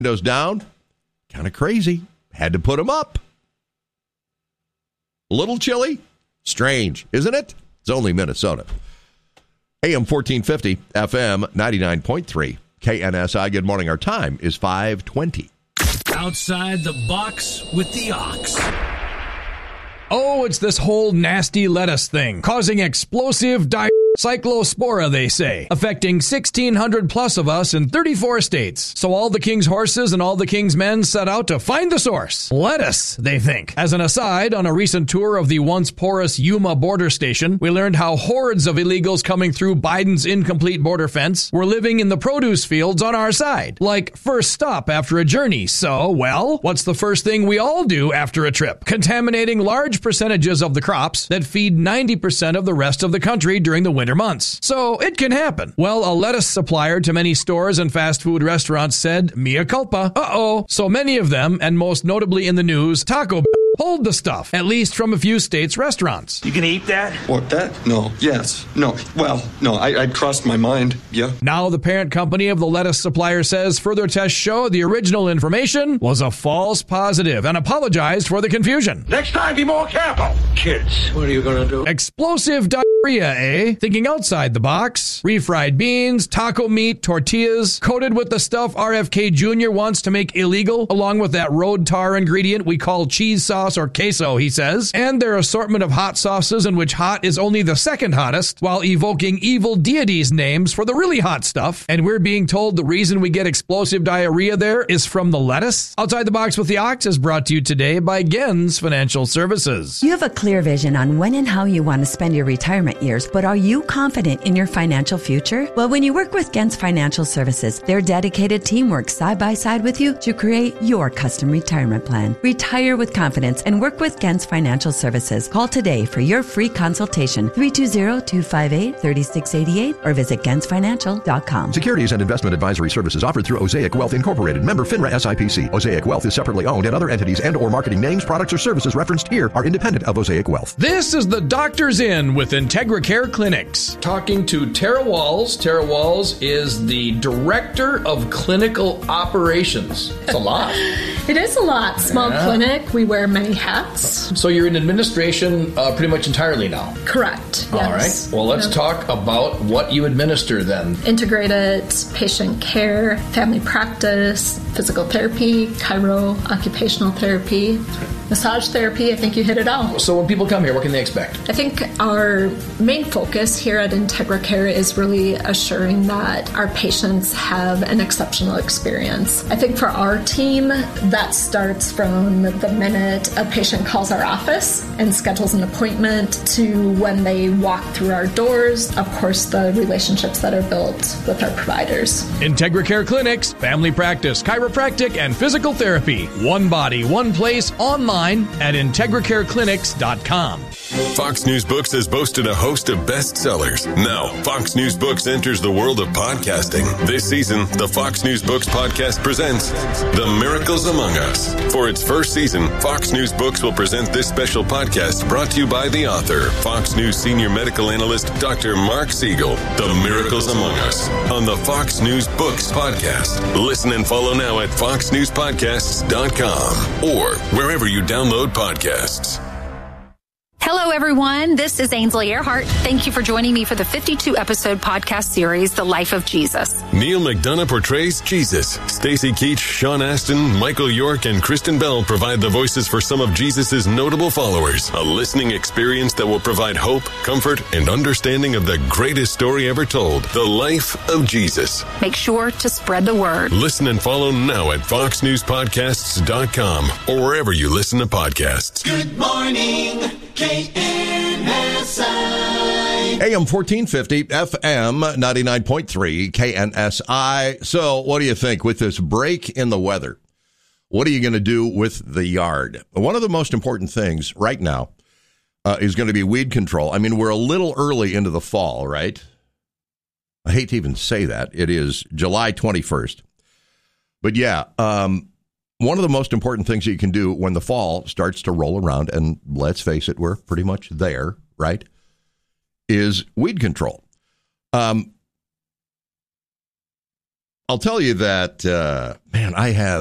windows down. Kind of crazy. Had to put them up. A little chilly. Strange, isn't it? It's only Minnesota. AM 1450, FM 99.3, KNSI. Good morning. Our time is 5:20. Outside the box with the ox. Oh, it's this whole nasty lettuce thing, causing explosive cyclospora, they say, affecting 1,600 plus of us in 34 states. So all the king's horses and all the king's men set out to find the source. Lettuce, they think. As an aside, on a recent tour of the once porous Yuma border station, we learned how hordes of illegals coming through Biden's incomplete border fence were living in the produce fields on our side. Like first stop after a journey. So, well, what's the first thing we all do after a trip? Contaminating large percentages of the crops that feed 90% of the rest of the country during the winter months. So it can happen. Well, a lettuce supplier to many stores and fast food restaurants said, mea culpa. Uh-oh. So many of them, and most notably in the news, Taco Bell pulled the stuff, at least from a few states' restaurants. You gonna eat that? What, that? No. Yes. No. Well, no, I'd crossed my mind. Yeah. Now the parent company of the lettuce supplier says further tests show the original information was a false positive and apologized for the confusion. Next time, be more careful. Kids, what are you gonna do? Explosive diarrhea, eh? Thinking outside the box. Refried beans, taco meat, tortillas, coated with the stuff RFK Jr. wants to make illegal, along with that road tar ingredient we call cheese sauce or queso, he says, and their assortment of hot sauces in which hot is only the second hottest, while evoking evil deities' names for the really hot stuff. And we're being told the reason we get explosive diarrhea there is from the lettuce? Outside the Box with the Ox is brought to you today by Gens Financial Services. You have a clear vision on when and how you want to spend your retirement years, but are you confident in your financial future? Well, when you work with Gens Financial Services, their dedicated team works side by side with you to create your custom retirement plan. Retire with confidence and work with Gens Financial Services. Call today for your free consultation, 320-258-3688, or visit GensFinancial.com. Securities and investment advisory services offered through Osaic Wealth Incorporated, member FINRA SIPC. Osaic Wealth is separately owned, and other entities and or marketing names, products, or services referenced here are independent of Osaic Wealth. This is the Doctor's In with IntegraCare Clinics. Talking to Tara Walls. Tara Walls is the Director of Clinical Operations. It's a lot. It is a lot. Small clinic. We wear many hats. So you're in administration pretty much entirely now? Correct. Yes. All right. Well, let's talk about what you administer then. Integrated patient care, family practice, physical therapy, chiro, occupational therapy, massage therapy. I think you hit it all. So when people come here, what can they expect? I think our main focus here at IntegraCare is really assuring that our patients have an exceptional experience. I think for our team, that starts from the minute a patient calls our office and schedules an appointment to when they walk through our doors. Of course, the relationships that are built with our providers. IntegraCare Clinics, family practice, chiropractic, and physical therapy. One body, one place, online at IntegraCareClinics.com. Fox News Books has boasted a host of bestsellers. Now, Fox News Books enters the world of podcasting. This season, the Fox News Books podcast presents The Miracles Among Us. For its first season, Fox News Books will present this special podcast brought to you by the author, Fox News senior medical analyst, Dr. Mark Siegel. The Miracles Among Us on the Fox News Books podcast. Listen and follow now at foxnewspodcasts.com or wherever you download podcasts. Hello, everyone. This is Ainsley Earhart. Thank you for joining me for the 52-episode podcast series, The Life of Jesus. Neil McDonough portrays Jesus. Stacy Keach, Sean Astin, Michael York, and Kristen Bell provide the voices for some of Jesus' notable followers. A listening experience that will provide hope, comfort, and understanding of the greatest story ever told, The Life of Jesus. Make sure to spread the word. Listen and follow now at foxnewspodcasts.com or wherever you listen to podcasts. Good morning, KNSI. AM 1450, FM 99.3, KNSI. So what do you think with this break in the weather? What are you going to do with the yard? One of the most important things right now is going to be weed control. I mean, we're a little early into the fall, right? I hate to even say that. It is July 21st. But yeah, one of the most important things that you can do when the fall starts to roll around, and let's face it, we're pretty much there, right, is weed control. On I'll tell you that, man, I have